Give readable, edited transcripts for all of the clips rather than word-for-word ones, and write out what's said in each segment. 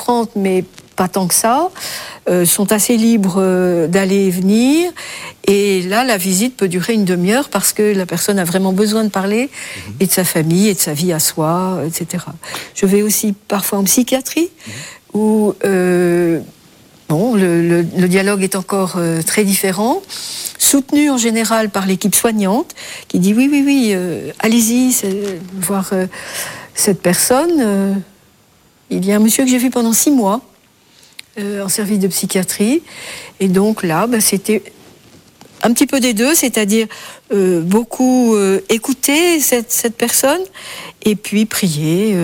souffrantes, mais pas tant que ça, sont assez libres d'aller et venir. Et là, la visite peut durer une demi-heure parce que la personne a vraiment besoin de parler et de sa famille et de sa vie à soi, etc. Je vais aussi parfois en psychiatrie où le dialogue est encore très différent, soutenu en général par l'équipe soignante qui dit oui, allez-y, voir cette personne. Il y a un monsieur que j'ai vu pendant 6 mois en service de psychiatrie, et donc là, c'était un petit peu des deux, c'est-à-dire beaucoup écouter cette personne et puis prier.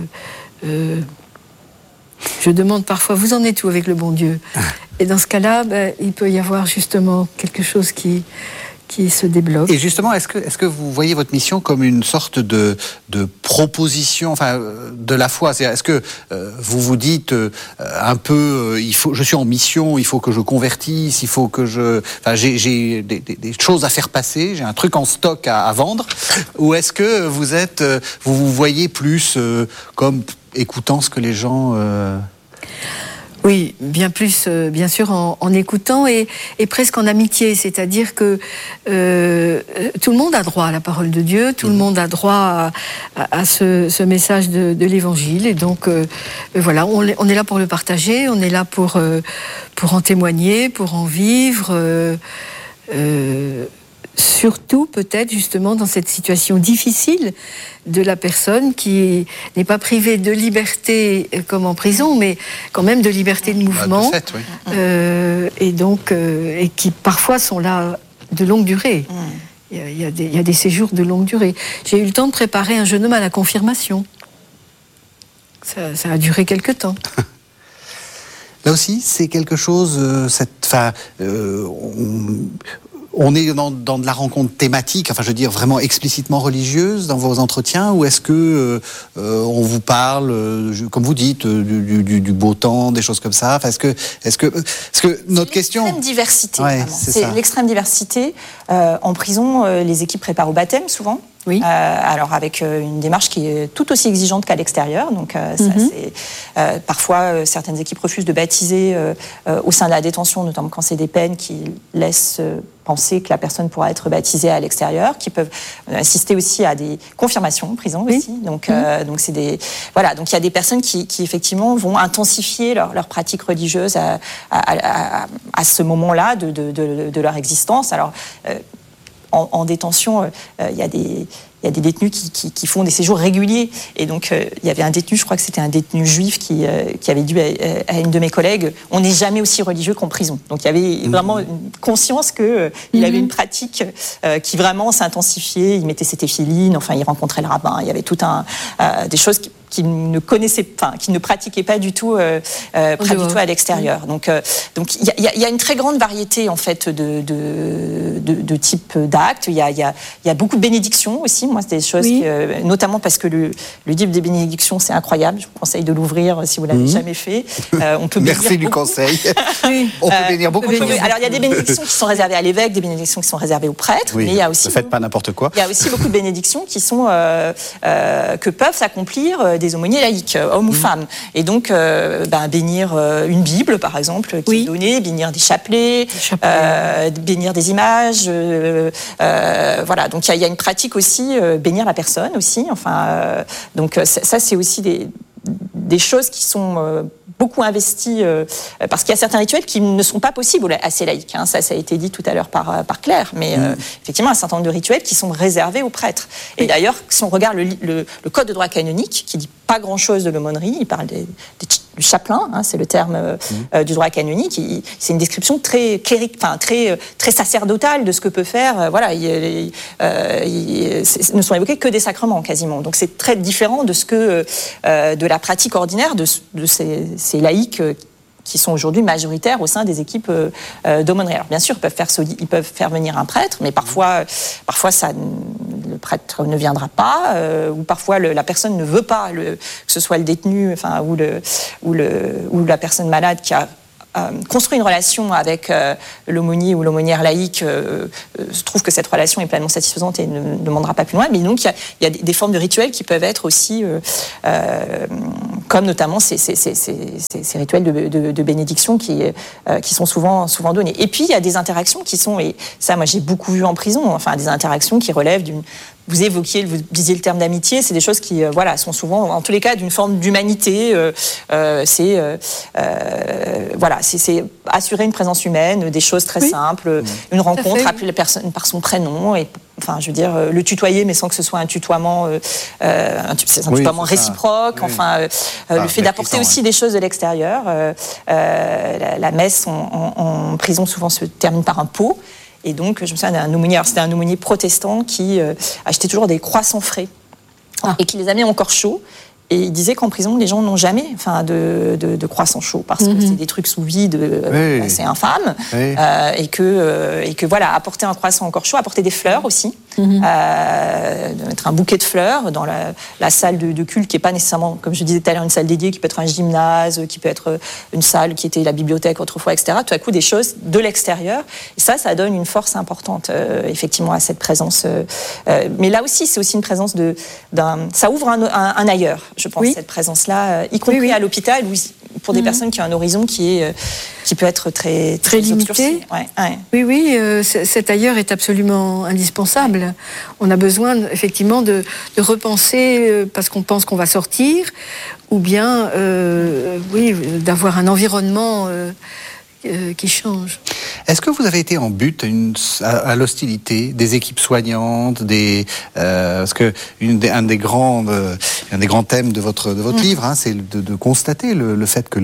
Je demande parfois, vous en êtes où avec le bon Dieu ? Et dans ce cas-là, il peut y avoir justement quelque chose qui se débloque. Et justement, est-ce que vous voyez votre mission comme une sorte de proposition, de la foi ? C'est-à-dire, est-ce que vous vous dites un peu, je suis en mission, il faut que je convertisse, il faut que j'ai des choses à faire passer, j'ai un truc en stock à vendre, ou est-ce que vous vous voyez plus comme écoutant ce que les gens... Oui, bien plus, bien sûr, en écoutant et presque en amitié. C'est-à-dire que tout le monde a droit à la parole de Dieu, tout le monde a droit à ce message de l'Évangile. Et donc, voilà, on est là pour le partager, on est là pour en témoigner, pour en vivre. Surtout peut-être justement dans cette situation difficile de la personne qui n'est pas privée de liberté comme en prison, mais quand même de liberté de mouvement, de fait, oui. Et donc et qui parfois sont là de longue durée. Il y a des séjours de longue durée. J'ai eu le temps de préparer un jeune homme à la confirmation. Ça a duré quelque temps. Là aussi, c'est quelque chose. On est dans de la rencontre thématique, je veux dire vraiment explicitement religieuse dans vos entretiens, ou est-ce que on vous parle, comme vous dites, du beau temps, des choses comme ça ? Est-ce que notre question... L'extrême diversité, ouais, c'est l'extrême diversité. En prison, les équipes préparent au baptême souvent. Oui. Alors avec une démarche qui est tout aussi exigeante qu'à l'extérieur. Donc parfois certaines équipes refusent de baptiser au sein de la détention, notamment quand c'est des peines qui laissent penser que la personne pourra être baptisée à l'extérieur, qui peuvent assister aussi à des confirmations en prison aussi. Donc c'est donc il y a des personnes qui effectivement vont intensifier leur pratique religieuse à ce moment-là de leur existence. Alors en détention, il y a des détenus qui font des séjours réguliers. Et donc, il y avait un détenu, je crois que c'était un détenu juif, qui avait dit à une de mes collègues, on n'est jamais aussi religieux qu'en prison. Donc, il y avait vraiment une conscience qu'il avait une pratique qui vraiment s'intensifiait. Il mettait ses téphilines, il rencontrait le rabbin. Il y avait tout des choses qu'il ne connaissait pas, qu'il ne pratiquait pas du tout, à l'extérieur. Donc, il y a une très grande variété en fait de types d'actes. Il y a beaucoup de bénédictions aussi. Moi, c'est des choses, notamment parce que le livre des bénédictions, c'est incroyable. Je vous conseille de l'ouvrir si vous l'avez jamais fait. On peut Merci du conseil. On peut bénir beaucoup de choses. Alors, il y a des bénédictions qui sont réservées à l'évêque, des bénédictions qui sont réservées aux prêtres, mais il y a aussi... Ne faites pas n'importe quoi. Il y a aussi beaucoup de bénédictions qui sont que peuvent s'accomplir des aumôniers laïcs, hommes ou femmes. Et donc, bénir une Bible, par exemple, qui est donnée, bénir des chapelets, bénir des images. Donc, il y a une pratique aussi, bénir la personne aussi. Donc, ça, c'est aussi des choses qui sont beaucoup investies, parce qu'il y a certains rituels qui ne sont pas possibles à ces laïcs. Ça a été dit tout à l'heure par Claire, mais effectivement, un certain nombre de rituels qui sont réservés aux prêtres. Et d'ailleurs, si on regarde le Code de droit canonique, qui dit pas grand-chose de l'aumônerie, il parle du chapelain, c'est le terme du droit canonique, c'est une description très clérique, très sacerdotale de ce que peut faire. Ne sont évoqués que des sacrements quasiment. Donc c'est très différent de ce que de la pratique ordinaire de ces laïcs qui sont aujourd'hui majoritaires au sein des équipes d'aumônerie. Alors bien sûr, ils peuvent faire venir un prêtre, mais parfois le prêtre ne viendra pas, ou parfois la personne ne veut pas que ce soit le détenu, ou la personne malade qui a construit une relation avec l'aumônier ou l'aumônière laïque, trouve que cette relation est pleinement satisfaisante et ne demandera pas plus loin. Mais donc, il y a des formes de rituels qui peuvent être aussi, comme notamment ces rituels de bénédiction qui sont souvent donnés. Et puis, il y a des interactions qui sont, et ça, moi, j'ai beaucoup vu en prison, enfin, des interactions qui relèvent d'une... Vous disiez le terme d'amitié, c'est des choses qui, sont souvent, en tous les cas, d'une forme d'humanité. C'est assurer une présence humaine, des choses très simples, une rencontre, appeler la personne par son prénom, et, enfin, je veux dire, le tutoyer, mais sans que ce soit un tutoiement, tutoiement réciproque. Enfin, le fait d'apporter aussi des choses de l'extérieur. La messe en prison souvent se termine par un pot. Et donc, je me souviens d'un aumônier, c'était un aumônier protestant qui achetait toujours des croissants frais et qui les amenait encore chauds. Et il disait qu'en prison, les gens n'ont jamais de croissants chauds parce que c'est des trucs sous vide assez infâmes. Et que voilà, apporter un croissant encore chaud, apporter des fleurs aussi, de mettre un bouquet de fleurs dans la salle de culte qui n'est pas nécessairement, comme je disais tout à l'heure, une salle dédiée, qui peut être un gymnase, qui peut être une salle qui était la bibliothèque autrefois, etc. Tout à coup, des choses de l'extérieur. Et ça donne une force importante, effectivement, à cette présence. Mais là aussi, c'est aussi une présence ça ouvre un ailleurs. Je pense, cette présence-là, y compris à l'hôpital, pour des personnes qui ont un horizon qui peut être très limité. Oui, cet ailleurs est absolument indispensable. On a besoin, effectivement, de repenser, parce qu'on pense qu'on va sortir, ou bien, d'avoir un environnement qui change. Est-ce que vous avez été en butte à l'hostilité des équipes soignantes, parce que un des grands thèmes de votre livre, c'est de constater le fait que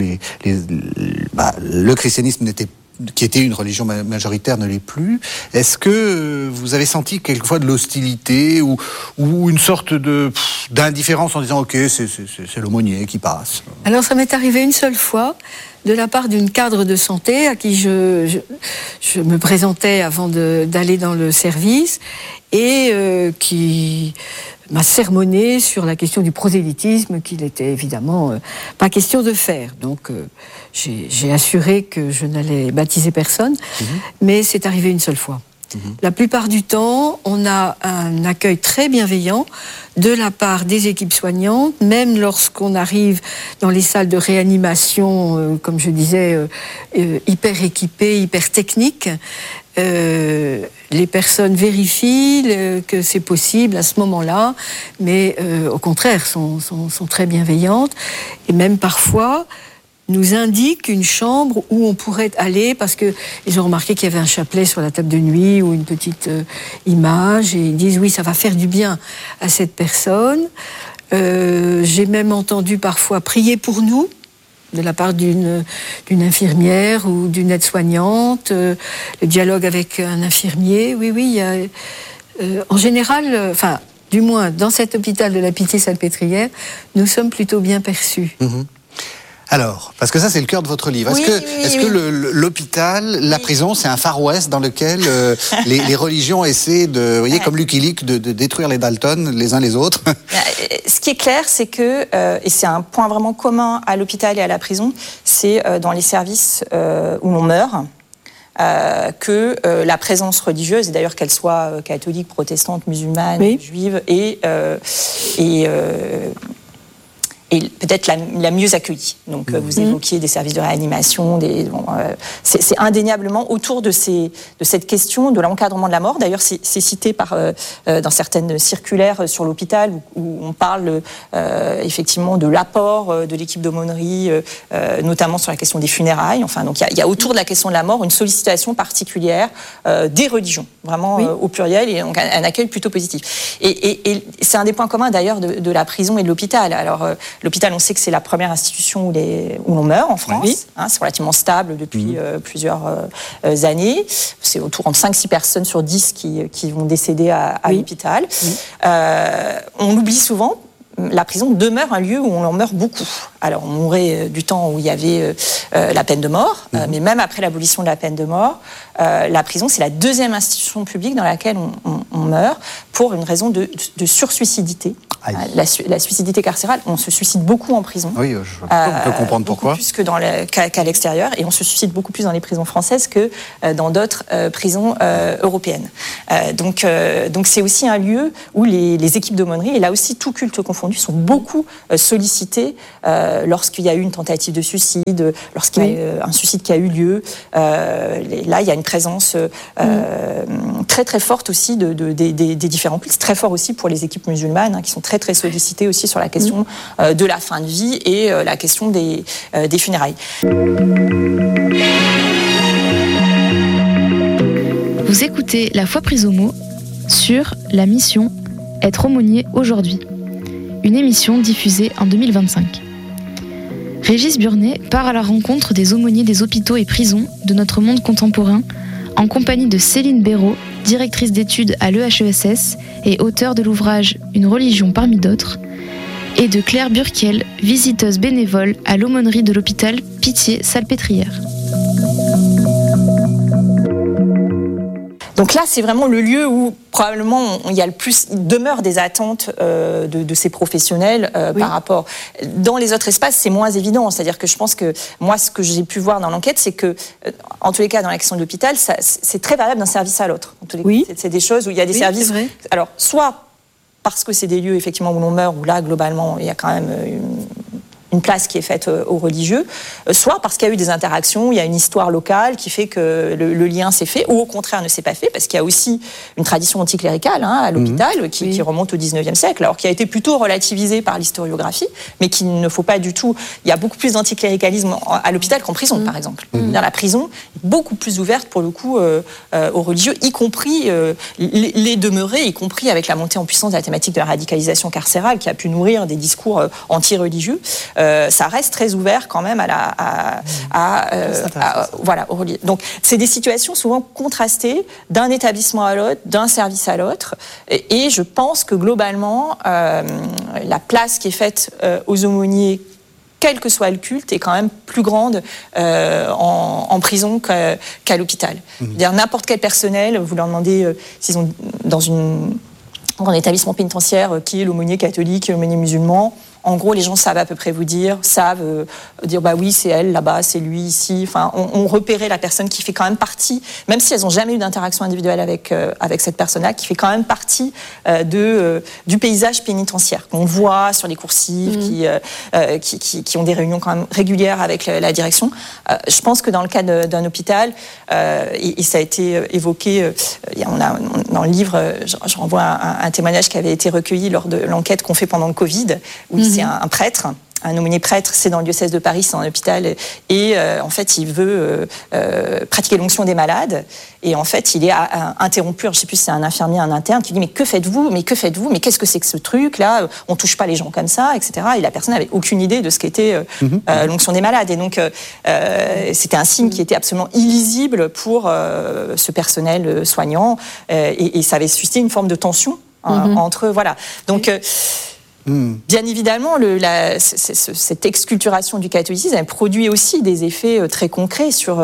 le christianisme qui était une religion majoritaire, ne l'est plus. Est-ce que vous avez senti quelquefois de l'hostilité ou une sorte d'indifférence en disant ok, c'est l'aumônier qui passe? Alors ça m'est arrivé une seule fois, de la part d'une cadre de santé à qui je me présentais avant d'aller dans le service et qui m'a sermonné sur la question du prosélytisme qu'il était évidemment pas question de faire. Donc j'ai assuré que je n'allais baptiser personne, mais c'est arrivé une seule fois. La plupart du temps, on a un accueil très bienveillant de la part des équipes soignantes, même lorsqu'on arrive dans les salles de réanimation, comme je disais, hyper équipées, hyper techniques. Les personnes vérifient que c'est possible à ce moment-là, mais au contraire, sont très bienveillantes. Et même parfois nous indiquent une chambre où on pourrait aller parce qu'ils ont remarqué qu'il y avait un chapelet sur la table de nuit ou une petite image et ils disent oui, ça va faire du bien à cette personne. J'ai même entendu parfois prier pour nous de la part d'une infirmière ou d'une aide-soignante, le dialogue avec un infirmier. Oui, il y a, en général, du moins dans cet hôpital de la Pitié-Salpêtrière, nous sommes plutôt bien perçus. Alors, parce que ça c'est le cœur de votre livre. Est-ce que l'hôpital, la prison, c'est un Far West dans lequel les religions essaient de, comme Lucky Luke, de détruire les Dalton les uns les autres? Ce qui est clair, c'est que, et c'est un point vraiment commun à l'hôpital et à la prison, c'est dans les services où l'on meurt, que la présence religieuse, et d'ailleurs qu'elle soit catholique, protestante, musulmane, juive, et peut-être la mieux accueillie. Donc, vous évoquiez des services de réanimation, c'est indéniablement autour de cette question de l'encadrement de la mort. D'ailleurs, c'est cité dans certaines circulaires sur l'hôpital où on parle effectivement de l'apport de l'équipe d'aumônerie, notamment sur la question des funérailles. Enfin, donc il y a autour de la question de la mort une sollicitation particulière des religions, vraiment au pluriel, et donc un accueil plutôt positif. Et c'est un des points communs d'ailleurs de la prison et de l'hôpital. Alors, l'hôpital, on sait que c'est la première institution où l'on meurt en France. C'est relativement stable depuis plusieurs années. C'est autour de 5-6 personnes sur 10 qui vont décéder à l'hôpital. On l'oublie souvent. La prison demeure un lieu où on en meurt beaucoup. Alors, on mourait du temps où il y avait la peine de mort, mais même après l'abolition de la peine de mort, la prison, c'est la deuxième institution publique dans laquelle on meurt pour une raison de sursuicidité. la suicidité carcérale. On se suicide beaucoup en prison. Oui, on peut comprendre pourquoi. Beaucoup plus qu'à l'extérieur, et on se suicide beaucoup plus dans les prisons françaises que dans d'autres prisons européennes. Donc c'est aussi un lieu où les équipes d'aumônerie, et là aussi tout culte confondu, sont beaucoup sollicitées lorsqu'il y a eu une tentative de suicide, lorsqu'il y a eu un suicide qui a eu lieu. Là, il y a une présence très très forte aussi des différents cultes, très fort aussi pour les équipes musulmanes, qui sont très très sollicitées aussi sur la question de la fin de vie et la question des funérailles. Vous écoutez La Foi prise au mot sur la mission Être aumônier aujourd'hui, une émission diffusée en 2025. Régis Burnet part à la rencontre des aumôniers des hôpitaux et prisons de notre monde contemporain en compagnie de Céline Béraud, directrice d'études à l'EHESS et auteure de l'ouvrage Une religion parmi d'autres, et de Claire Burkiel, visiteuse bénévole à l'aumônerie de l'hôpital Pitié-Salpêtrière. Donc là, c'est vraiment le lieu où probablement il y a le plus, il demeure des attentes de ces professionnels par rapport. Dans les autres espaces, c'est moins évident. C'est-à-dire que je pense que moi, ce que j'ai pu voir dans l'enquête, c'est que, en tous les cas, dans la question de l'hôpital, c'est très variable d'un service à l'autre. C'est des choses où il y a des services. Alors, soit parce que c'est des lieux effectivement où l'on meurt, où là, globalement, il y a quand même une place qui est faite aux religieux, soit parce qu'il y a eu des interactions, il y a une histoire locale qui fait que le lien s'est fait, ou au contraire ne s'est pas fait, parce qu'il y a aussi une tradition anticléricale à l'hôpital qui remonte au 19e siècle, alors qui a été plutôt relativisée par l'historiographie, mais qu'il ne faut pas du tout... Il y a beaucoup plus d'anticléricalisme à l'hôpital qu'en prison, par exemple. Dans la prison, beaucoup plus ouverte, pour le coup, aux religieux, y compris les demeurés, y compris avec la montée en puissance de la thématique de la radicalisation carcérale, qui a pu nourrir des discours anti-religieux. Ça reste très ouvert quand même aux religieux. Donc c'est des situations souvent contrastées d'un établissement à l'autre, d'un service à l'autre, et je pense que globalement la place qui est faite aux aumôniers, quel que soit le culte, est quand même plus grande en prison qu'à l'hôpital. C'est-à-dire n'importe quel personnel, vous leur demandez s'ils sont dans un établissement pénitentiaire qui est l'aumônier catholique, l'aumônier musulman. En gros, les gens savent à peu près savent dire bah oui, c'est elle là-bas, c'est lui ici. Enfin, on repérait la personne qui fait quand même partie, même si elles n'ont jamais eu d'interaction individuelle avec cette personne-là, qui fait quand même partie du paysage pénitentiaire qu'on voit sur les coursives, qui ont des réunions quand même régulières avec la direction. Je pense que dans le cas d'un hôpital, et ça a été évoqué, dans le livre, je renvoie un témoignage qui avait été recueilli lors de l'enquête qu'on fait pendant le Covid, où c'est un prêtre, un aumônier prêtre, c'est dans le diocèse de Paris, c'est un hôpital, et en fait il veut pratiquer l'onction des malades, et en fait il est interrompu, je ne sais plus si c'est un infirmier, un interne, qui dit mais que faites-vous, mais qu'est-ce que c'est que ce truc là, on ne touche pas les gens comme ça, etc. Et la personne n'avait aucune idée de ce qu'était l'onction des malades, et donc c'était un signe qui était absolument illisible pour ce personnel soignant, et ça avait suscité une forme de tension entre eux, voilà. Donc bien évidemment, cette exculturation du catholicisme, elle produit aussi des effets très concrets sur,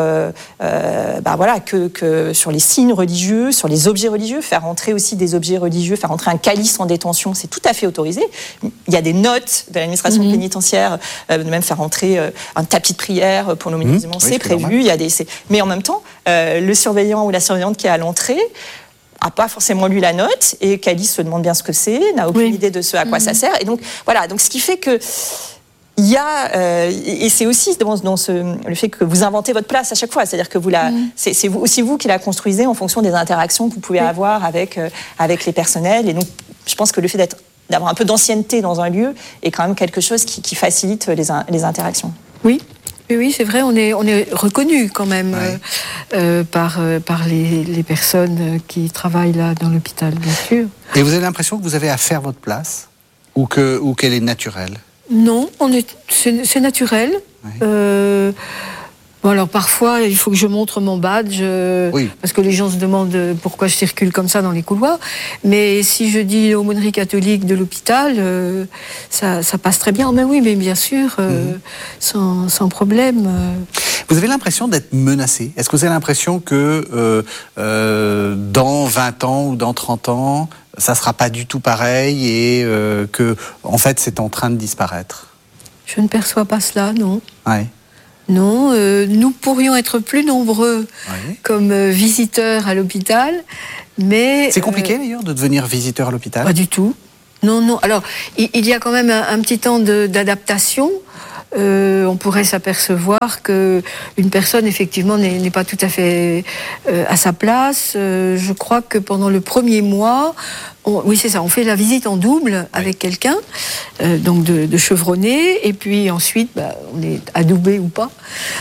sur les signes religieux, sur les objets religieux. Faire entrer aussi des objets religieux, faire entrer un calice en détention, c'est tout à fait autorisé. Il y a des notes de l'administration pénitentiaire, de même faire entrer un tapis de prière pour l'aumônier musulman, c'est prévu. Il y a mais en même temps, le surveillant ou la surveillante qui est à l'entrée n'a pas forcément lu la note, et Calice se demande bien ce que c'est, n'a aucune idée de ce à quoi ça sert. Et donc, voilà, donc ce qui fait que il y a, et c'est aussi dans le fait que vous inventez votre place à chaque fois, c'est-à-dire que c'est aussi vous qui la construisez en fonction des interactions que vous pouvez avoir avec les personnels. Et donc, je pense que le fait d'avoir un peu d'ancienneté dans un lieu est quand même quelque chose qui facilite les interactions. Oui, c'est vrai, on est reconnu quand même par les personnes qui travaillent là dans l'hôpital, bien sûr. Et vous avez l'impression que vous avez à faire votre place, ou qu'elle est naturelle? Non, c'est naturel. Oui. Bon, alors parfois, il faut que je montre mon badge, parce que les gens se demandent pourquoi je circule comme ça dans les couloirs. Mais si je dis l'aumônerie catholique de l'hôpital, ça passe très bien. Mais oui, mais bien sûr, sans problème. Vous avez l'impression d'être menacé? Est-ce que vous avez l'impression que dans 20 ans ou dans 30 ans, ça ne sera pas du tout pareil et que, en fait, c'est en train de disparaître? Je ne perçois pas cela, non. Ouais. Non, nous pourrions être plus nombreux comme visiteurs à l'hôpital, mais... C'est compliqué d'ailleurs de devenir visiteur à l'hôpital? Pas du tout. Non, non. Alors, il y a quand même un petit temps d'adaptation. On pourrait s'apercevoir qu'une personne, effectivement, n'est pas tout à fait à sa place. Je crois que pendant le premier mois, oui, c'est ça, on fait la visite en double avec quelqu'un, donc de chevronné, et puis ensuite, on est adoubé ou pas.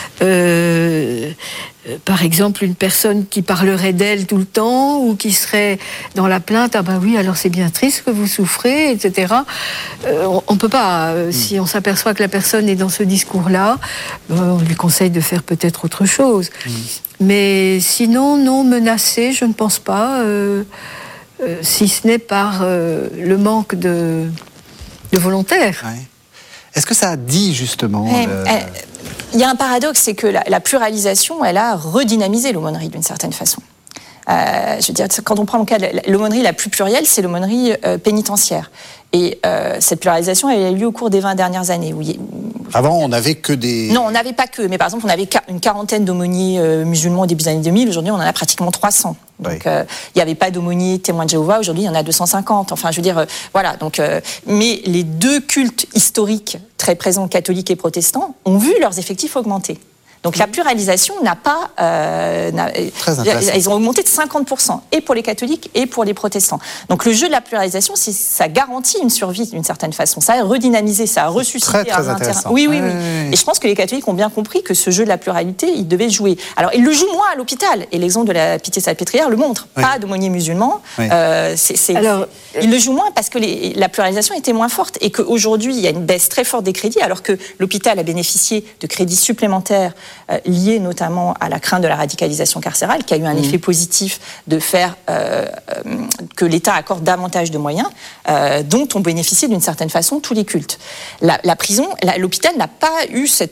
Par exemple, une personne qui parlerait d'elle tout le temps ou qui serait dans la plainte, ah oui, alors c'est bien triste que vous souffrez, etc. On peut pas, si on s'aperçoit que la personne est dans ce discours-là, on lui conseille de faire peut-être autre chose. Mais sinon, non, menacé, je ne pense pas, si ce n'est par le manque de volontaires. Ouais. Est-ce que ça a dit justement... Il y a un paradoxe, c'est que la pluralisation, elle a redynamisé l'aumônerie d'une certaine façon. Je veux dire, quand on prend le cas de l'aumônerie la plus plurielle, c'est l'aumônerie pénitentiaire. Et cette pluralisation, elle a eu lieu au cours des 20 dernières années. Avant, on n'avait que des... Non, on n'avait pas que. Mais par exemple, on avait une quarantaine d'aumôniers musulmans au début des années 2000. Aujourd'hui, on en a pratiquement 300. Donc, il n'y avait pas d'aumôniers témoins de Jéhovah. Aujourd'hui, il y en a 250. Enfin, je veux dire, voilà. Donc, mais les deux cultes historiques très présents, catholiques et protestants, ont vu leurs effectifs augmenter. Donc la pluralisation n'a pas... ils ont augmenté de 50%, et pour les catholiques et pour les protestants. Donc le jeu de la pluralisation, ça garantit une survie d'une certaine façon. Ça a redynamisé, ça a ressuscité un intérêt. Oui. Et je pense que les catholiques ont bien compris que ce jeu de la pluralité, ils devaient jouer. Alors ils le jouent moins à l'hôpital, et l'exemple de la Pitié-Salpêtrière le montre. Pas d'aumôniers musulmans. Alors, ils le jouent moins parce que la pluralisation était moins forte, et qu'aujourd'hui, il y a une baisse très forte des crédits, alors que l'hôpital a bénéficié de crédits supplémentaires lié notamment à la crainte de la radicalisation carcérale, qui a eu un effet positif de faire que l'État accorde davantage de moyens, dont ont bénéficié d'une certaine façon tous les cultes. La prison, l'hôpital n'a pas eu ce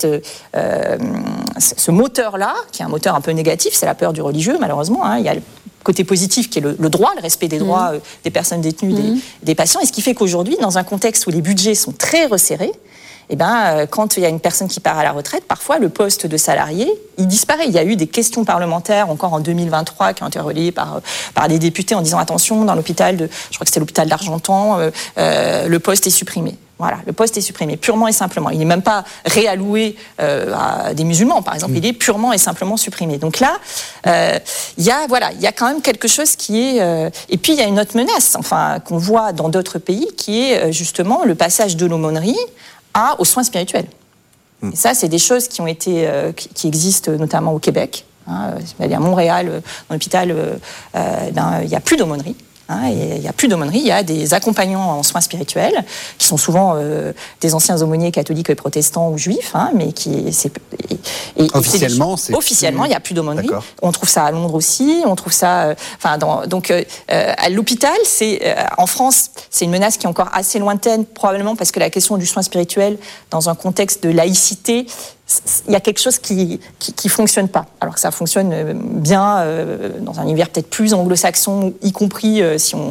moteur-là, qui est un moteur un peu négatif, c'est la peur du religieux, malheureusement. Il y a le côté positif qui est le droit, le respect des droits des personnes détenues, des patients, et ce qui fait qu'aujourd'hui, dans un contexte où les budgets sont très resserrés, quand il y a une personne qui part à la retraite, parfois le poste de salarié, il disparaît. Il y a eu des questions parlementaires encore en 2023 qui ont été relayées par des députés en disant attention, dans l'hôpital je crois que c'était l'hôpital d'Argentan, le poste est supprimé. Voilà, le poste est supprimé, purement et simplement. Il n'est même pas réalloué à des musulmans, par exemple. Il est purement et simplement supprimé. Donc là, il y a quand même quelque chose qui est... Et puis, il y a une autre menace, qu'on voit dans d'autres pays, qui est justement le passage de l'aumônerie aux soins spirituels. Et ça, c'est des choses qui ont été, qui existent notamment au Québec. À Montréal, dans l'hôpital, il n'y a plus d'aumônerie. Il n'y a plus d'aumônerie, il y a des accompagnants en soins spirituels, qui sont souvent des anciens aumôniers catholiques et protestants ou juifs, mais officiellement, il n'y a plus d'aumônerie. On trouve ça à Londres aussi, on trouve ça... à l'hôpital, en France, c'est une menace qui est encore assez lointaine, probablement parce que la question du soin spirituel, dans un contexte de laïcité, il y a quelque chose qui fonctionne pas, alors que ça fonctionne bien dans un univers peut-être plus anglo-saxon, y compris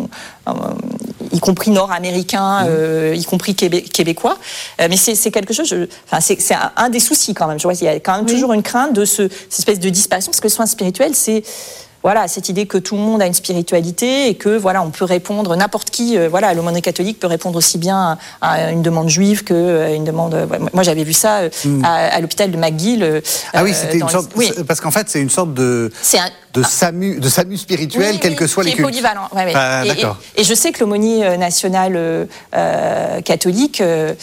y compris nord-américain, y compris québécois. Mais c'est quelque chose. C'est un des soucis quand même. Je vois qu'il y a quand même toujours une crainte de cette espèce de disparition, parce que le soin spirituel, c'est cette idée que tout le monde a une spiritualité et que on peut répondre, n'importe qui, l'aumônerie catholique peut répondre aussi bien à une demande juive que une demande. Moi, j'avais vu ça à l'hôpital de McGill. C'était une sorte. Parce qu'en fait, c'est une sorte de SAMU spirituel, quels que soient les cultes. Polyvalent. D'accord. Et je sais que l'aumônier national catholique,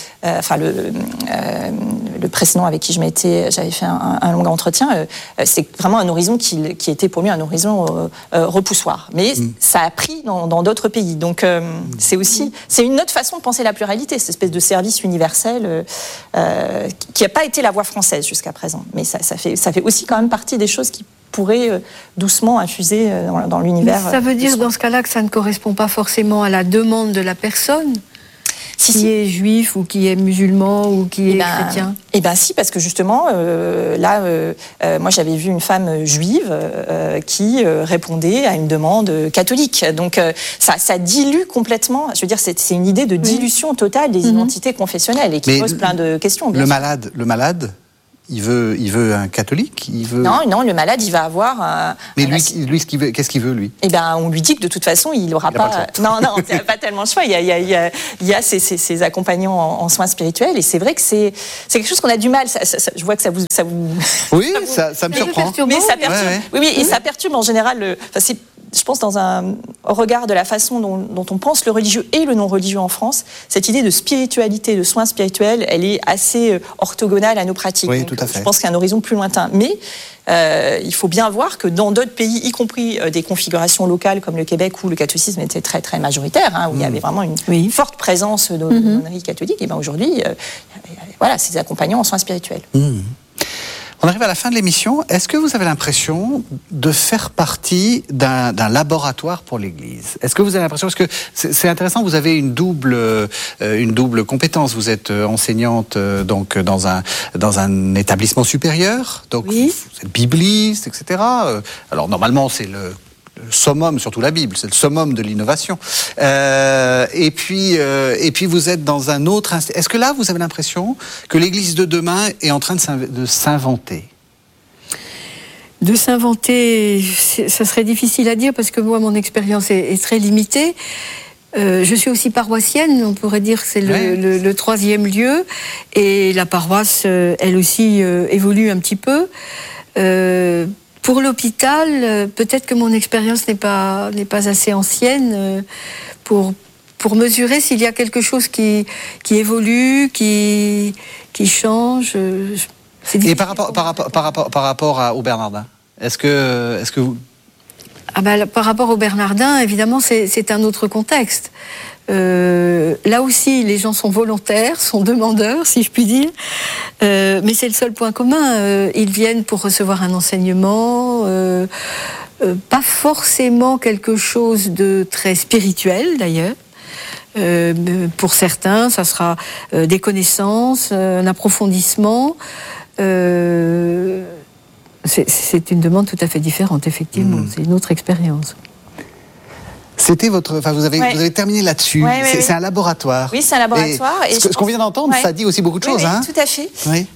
le précédent avec qui j'avais fait un long entretien, c'est vraiment un horizon qui était pour lui un horizon repoussoir. Mais ça a pris dans d'autres pays. Donc c'est une autre façon de penser la pluralité, cette espèce de service universel qui n'a pas été la voie française jusqu'à présent. Mais ça fait aussi quand même partie des choses qui pourraient doucement infuser dans l'univers. Mais ça veut dire dans ce cas-là que ça ne correspond pas forcément à la demande de la personne. qui est juif ou qui est musulman ou qui est chrétien? Eh bien si, parce que justement, moi j'avais vu une femme juive qui répondait à une demande catholique. Donc ça dilue complètement, je veux dire, c'est une idée de dilution totale des identités confessionnelles et qui pose plein de questions. Le malade il veut un catholique, Non, le malade, il va avoir Mais lui, qu'est-ce qu'il veut, lui? Eh ben, on lui dit que de toute façon, il n'aura pas. Non, il n'y a pas tellement le choix. Il y a ces accompagnants en soins spirituels, et c'est vrai que c'est quelque chose qu'on a du mal. Je vois que ça vous. Oui, ça me surprend. Mais ça perturbe. Oui, et ça perturbe en général. Je pense, au regard de la façon dont on pense le religieux et le non-religieux en France, cette idée de spiritualité, de soins spirituels, elle est assez orthogonale à nos pratiques. Oui, tout à fait. Je pense qu'il y a un horizon plus lointain. Mais il faut bien voir que dans d'autres pays, y compris des configurations locales comme le Québec, où le catholicisme était très, très majoritaire, où il y avait vraiment une forte présence de l'aumônerie catholique, et bien aujourd'hui, voilà, c'est des accompagnants en soins spirituels. On arrive à la fin de l'émission. Est-ce que vous avez l'impression de faire partie d'un laboratoire pour l'Église? Est-ce que vous avez l'impression, parce que c'est intéressant, vous avez une double compétence. Vous êtes enseignante donc dans un établissement supérieur, donc vous êtes bibliste, etc. Alors normalement c'est le summum, surtout la Bible, c'est le summum de l'innovation. Et puis vous êtes dans un autre. Est-ce que là vous avez l'impression que l'Église de demain est en train de s'inventer? De s'inventer, ça serait difficile à dire parce que moi mon expérience est très limitée. Je suis aussi paroissienne, on pourrait dire que c'est le troisième lieu, et la paroisse, elle aussi évolue un petit peu. Pour l'hôpital, peut-être que mon expérience n'est pas assez ancienne pour mesurer s'il y a quelque chose qui évolue, qui change. Et par rapport aux Bernardins, est-ce que vous... Par rapport aux Bernardins, évidemment, c'est un autre contexte. Là aussi, les gens sont volontaires, sont demandeurs, si je puis dire. Mais c'est le seul point commun. Ils viennent pour recevoir un enseignement, pas forcément quelque chose de très spirituel, d'ailleurs. Pour certains, ça sera des connaissances, un approfondissement. C'est une demande tout à fait différente, effectivement. C'est une autre expérience. C'était vous avez terminé là-dessus. C'est un laboratoire. Oui, c'est un laboratoire. Et ce qu'on vient d'entendre, ça dit aussi beaucoup de choses. Oui, tout à fait. Oui.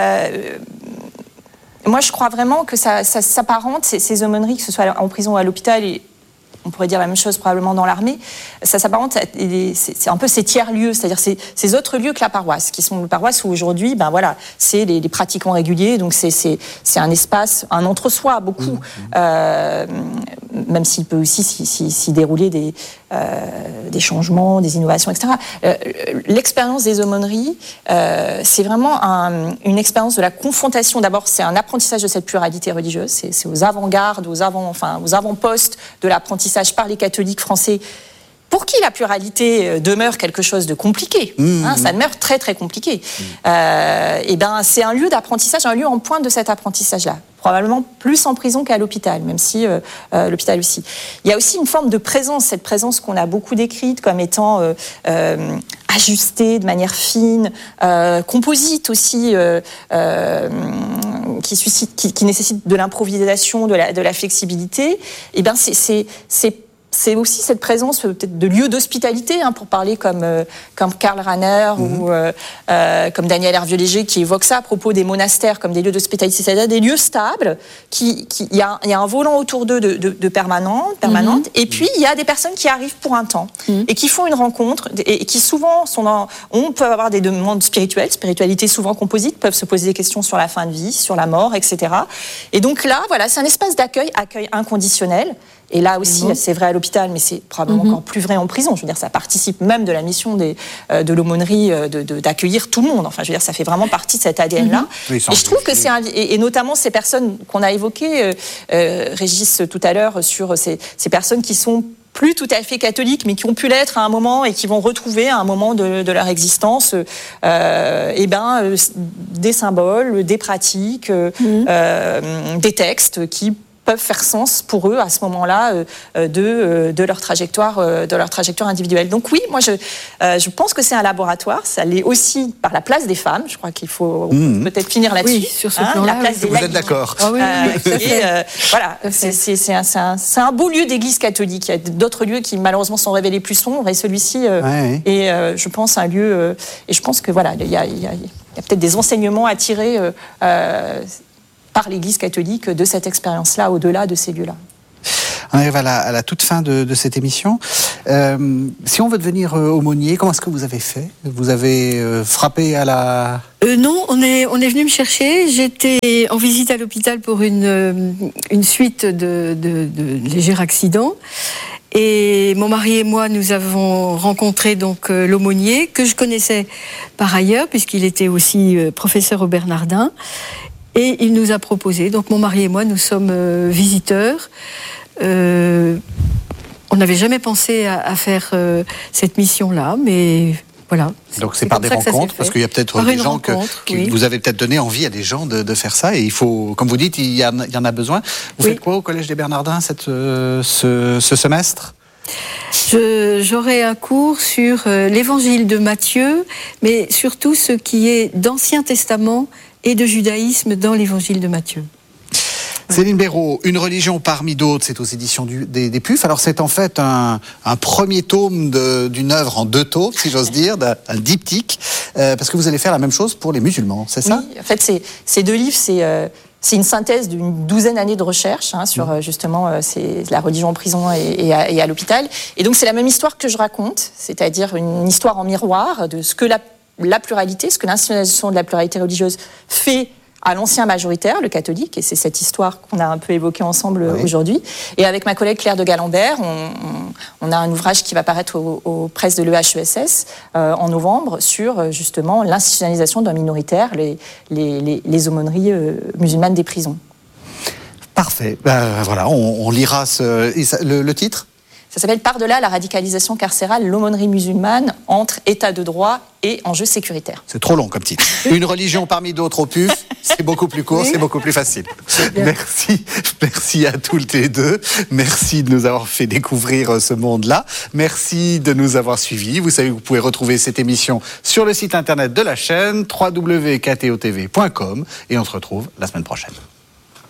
Moi, je crois vraiment que ça s'apparente, ces aumôneries, que ce soit en prison ou à l'hôpital, et on pourrait dire la même chose probablement dans l'armée, ça s'apparente, c'est un peu ces tiers-lieux, c'est-à-dire ces autres lieux que la paroisse, qui sont les paroisses où aujourd'hui, c'est les pratiquants réguliers, donc c'est un espace, un entre-soi, beaucoup, même s'il peut aussi s'y dérouler des changements, des innovations, etc. L'expérience des aumôneries, c'est vraiment une expérience de la confrontation. D'abord, c'est un apprentissage de cette pluralité religieuse, c'est aux avant-gardes, aux avant-postes de l'apprentissage par les catholiques français, pour qui la pluralité demeure quelque chose de compliqué. Ça demeure très très compliqué. C'est un lieu d'apprentissage, un lieu en pointe de cet apprentissage-là. Probablement plus en prison qu'à l'hôpital, même si l'hôpital aussi. Il y a aussi une forme de présence, cette présence qu'on a beaucoup décrite comme étant ajustée de manière fine, composite aussi, qui nécessite de l'improvisation, de la flexibilité. C'est aussi cette présence peut-être de lieux d'hospitalité, pour parler comme Karl Rahner ou comme Daniel Hervieux-Léger qui évoque ça à propos des monastères comme des lieux d'hospitalité, c'est-à-dire des lieux stables, il y a un volant autour d'eux de permanente, et puis il y a des personnes qui arrivent pour un temps et qui font une rencontre et qui souvent on peut avoir des demandes spirituelles, spiritualité souvent composite, peuvent se poser des questions sur la fin de vie, sur la mort, etc. Et donc là, voilà, c'est un espace d'accueil inconditionnel. Et là aussi, c'est vrai à l'hôpital, mais c'est probablement encore plus vrai en prison. Je veux dire, ça participe même de la mission de l'aumônerie d'accueillir tout le monde. Enfin, je veux dire, ça fait vraiment partie de cet ADN-là. Et je trouve que et notamment ces personnes qu'on a évoquées, Régis tout à l'heure, sur ces personnes qui sont plus tout à fait catholiques, mais qui ont pu l'être à un moment et qui vont retrouver à un moment de leur existence des symboles, des pratiques, des textes qui peuvent faire sens pour eux à ce moment-là de leur trajectoire individuelle. Donc oui, moi je pense que c'est un laboratoire. Ça l'est aussi par la place des femmes. Je crois qu'il faut peut-être finir là-dessus. Oui, sur ce plan-là, la place des vous êtes d'accord? Ah oui, voilà, c'est un beau lieu d'église catholique. Il y a d'autres lieux qui malheureusement sont révélés plus sombres, et celui-ci est, je pense, un lieu. Et je pense que voilà, il y a peut-être des enseignements à tirer par l'Église catholique de cette expérience-là, au-delà de ces lieux-là. On arrive à la toute fin de cette émission. Si on veut devenir aumônier, comment est-ce que vous avez fait? Vous avez frappé à la... Non, on est venu me chercher. J'étais en visite à l'hôpital pour une suite de légers accidents. Et mon mari et moi, nous avons rencontré donc l'aumônier, que je connaissais par ailleurs, puisqu'il était aussi professeur au Bernardin. Et il nous a proposé, donc mon mari et moi, nous sommes visiteurs. On n'avait jamais pensé à faire cette mission-là, mais voilà. Donc c'est par des rencontres, parce qu'il y a peut-être des gens que vous avez peut-être donné envie à des gens de faire ça, et il faut, comme vous dites, il y en a besoin. Vous faites quoi au Collège des Bernardins ce semestre? J'aurai un cours sur l'évangile de Matthieu, mais surtout ce qui est d'Ancien Testament et de judaïsme dans l'évangile de Matthieu. Céline Béraud, Une religion parmi d'autres, c'est aux éditions des PUF. Alors c'est en fait un premier tome d'une œuvre en 2 tomes, si j'ose dire, un diptyque, parce que vous allez faire la même chose pour les musulmans, c'est ça? Oui, en fait ces 2 livres, c'est une synthèse d'une 12aine d'années de recherche sur justement c'est la religion en prison et à l'hôpital. Et donc c'est la même histoire que je raconte, c'est-à-dire une histoire en miroir de ce que la pluralité, ce que l'institutionnalisation de la pluralité religieuse fait à l'ancien majoritaire, le catholique, et c'est cette histoire qu'on a un peu évoquée ensemble aujourd'hui. Et avec ma collègue Claire de Galambert, on a un ouvrage qui va paraître aux presses de l'EHESS en novembre sur justement l'institutionnalisation d'un minoritaire, les aumôneries musulmanes des prisons. Parfait. Voilà, on lira le titre. Ça s'appelle « Par-delà la radicalisation carcérale, l'aumônerie musulmane entre état de droit et enjeux sécuritaires ». C'est trop long comme titre. Une religion parmi d'autres au PUF, c'est beaucoup plus court, c'est beaucoup plus facile. Merci à toutes les deux. Merci de nous avoir fait découvrir ce monde-là. Merci de nous avoir suivis. Vous savez que vous pouvez retrouver cette émission sur le site internet de la chaîne www.ktotv.com, et on se retrouve la semaine prochaine.